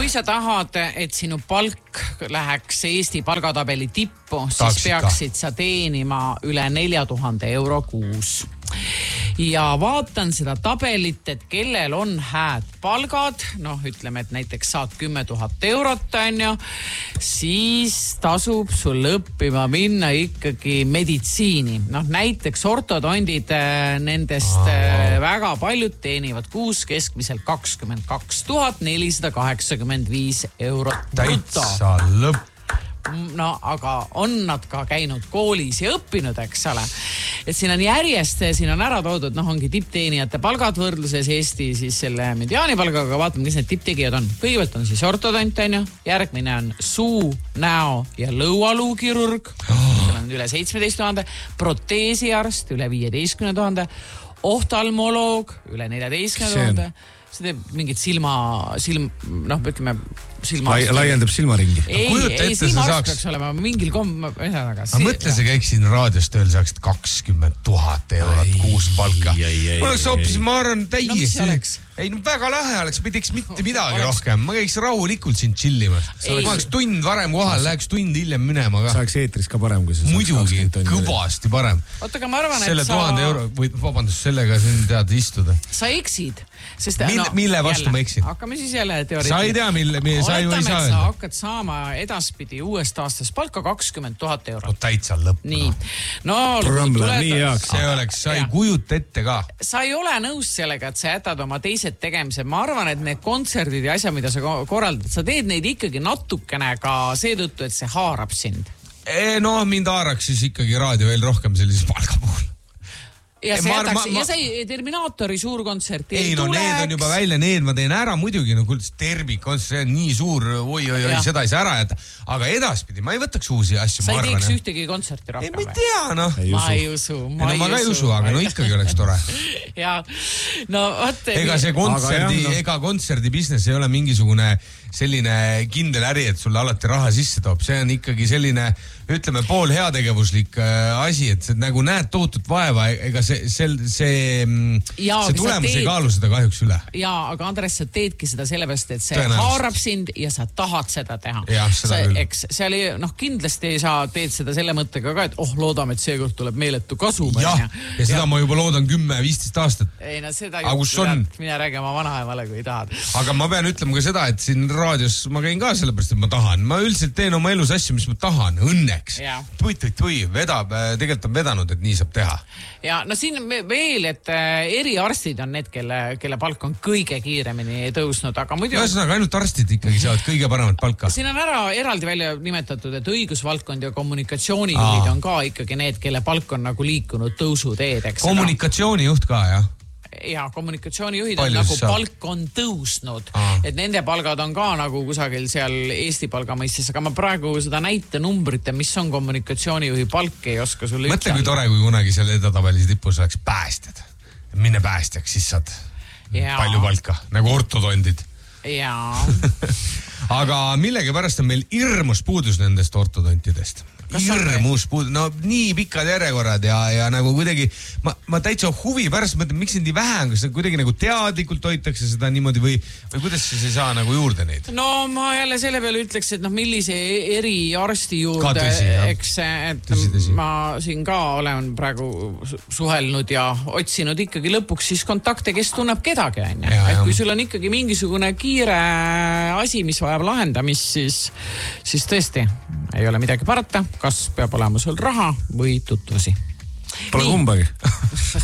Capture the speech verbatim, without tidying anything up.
kui sa tahad, et sinu palk läheks Eesti palgatabeli tippu, siis Taksika. peaksid sa teenima üle nelja tuhande euro kuus. Ja vaatan seda tabelit, et kellel on hääd palgad, noh ütleme, et näiteks saad kümme tuhat eurot, on ju, siis tasub sul õppima minna ikkagi meditsiini. Noh näiteks ortodondid, nendest Aa. väga paljud teenivad kuus keskmiselt kakskümmend kaks tuhat nelisada kaheksakümmend viis eurot. Täitsa lõpp. No aga on nad ka käinud koolis ja õppinud, eks ole. Et siin on järjest, siin on ära toodud, noh ongi tippteenijate palgad võrdluses Eesti siis selle mediaanipalgaga, vaatame, kes need tipptegijad on. Kõigepealt on siis ortodont, on ju, järgmine on suu, näo ja lõualuukirurg, seal on üle seitsmeteist tuhande, proteesiarst üle viieteistkümne tuhande, oftalmoloog üle neljateistkümne tuhande, see teeb mingit silma, silm, noh, ütleme, silma... Lai, laiendab silmaringi. Ei, ei, silmaarst peaks olema mingil kom... Aga mõtle, see käiksin raadios tööl, saaksid kakskümmend tuhat eurot kuus palka. Ma oleks hoopis, ma arvan, täiesti... Ei, no väga lahe oleks, ma ei teeks mitte midagi rohkem. Ma käiks rahulikult siin chillimas. Ma oleks tund varem kohal, läheks tund hiljem minema ka. Saaks eetris ka parem, kui see muidugi, kõvasti parem. Oota, aga ma arvan, et selle sa... tuhande euro, või vabandust, sellega siin tead istuda. Sa eksid. Sest, mille, no, mille vastu jälle, ma eksin? Hakkame siis jälle teoreetiliselt. Sa ei tea, mille, mille sa ju ei saa öelda. Sa hakkad saama edaspidi uuest aastast palka kakskümmend tuhat eurot. No täitsa lõpp. Nii. No, programm läheb nii heaks. See oleks, sa ei kujuta ette ka. Sa ei ole nõus sellega, et sa jätad oma teised tegemised. Ma arvan, et need kontserdid ja asja, mida sa korraldad, sa teed neid ikkagi natukene ka seetõttu, et see haarab sind. E, no, mind haaraks siis ikkagi raadio veel rohkem sellises palga puhul. Ja see jätaks, ja see Terminaatori suur kontserti ei, ei no tuleks. Need on juba välja, need ma teen ära muidugi, no kuuldes termikontsert, see on nii suur, oi, oi, oi, seda ei saa ära jätta. Aga edaspidi ma ei võtaks uusi asju. Sa ei arvan, teeks ühtegi kontserti rohkem. Ei, ma ei tea, noh. Ma ei usu. Ma ei, no, ma ka ei usu, aga no ikkagi oleks tore. ja, no võtte. Ega see kontserdi, jah, no. ega kontserdi business ei ole mingisugune selline kindel äri, et sulle alati raha sisse toob. See on ikkagi selline, ütleme, pool heategevuslik asi, et see, nagu näed tohutut vaeva, ega see, see, see, ja, see tulemus teed... ei kaalu seda kahjuks üle. Jaa, aga Andres, sa teedki seda sellepärast, et see haarab sind ja sa tahad seda teha. Ja, seda sa, eks, seal ei, noh, kindlasti ei saa, teed seda selle mõttega ka, et oh, loodame, et seekord tuleb meeletu kasu. Ja, ja, ja seda ja. Ma juba loodan kümme viisteist aastat. Ei, no seda juhtu, mine räägi oma vanaemale, kui tahad. Aga ma pean ütlema ka seda, et siin raadios ma käin ka sellepärast, et ma tahan. Ma üldiselt teen oma elus asju, mis ma tahan, õnneks. Tui, tui, tui, vedab, tegelikult on vedanud, et nii saab teha. Ja no siin veel, et eriarstid on need, kelle, kelle palk on kõige kiiremini tõusnud, aga muidu... Ühesõnaga, ainult arstid ikkagi saavad kõige paremat palka. Siin on ära eraldi välja nimetatud, et õigusvaldkond ja kommunikatsioonijuhid on ka ikkagi need, kelle palk on nagu liikunud tõusuteed, eks. Kommunikatsioonijuht ka, jah? Ja kommunikatsioonijuhid on nagu saab? Palk on tõusnud, Aa. et nende palgad on ka nagu kusagil seal Eesti palgamõistes, aga ma praegu seda näite numbrite, mis on kommunikatsioonijuhi palk, ei oska sulle mõtle, kui tore, kui kunagi seal edatabelis tipus oleks päästjad. Minne päästjaks, siis saad ja. Palju palka, nagu ortodondid. Jaa. Aga millegi pärast on meil hirmus puudus nendest ortodontidest. Hirmus puudus, no nii pikad järjekorrad ja, ja nagu kuidagi, ma, ma täitsa huvi pärast mõtlen, miks need nii vähe on, kas kuidagi nagu teadlikult hoitakse seda niimoodi või, või kuidas siis ei saa nagu juurde neid? No ma jälle selle peale ütleks, et noh, millise eriarsti juurde, tõsi, eks, et tõsi, tõsi. Ma siin ka olen praegu suhelnud ja otsinud ikkagi lõpuks siis kontakte, kes tunneb kedagi, on ju. Et kui sul on ikkagi mingisugune kiire asi, mis vajab lahendamist, siis, siis tõesti ei ole midagi parata. Kas peab olema sul raha või tutvusi? Pole kumbagi.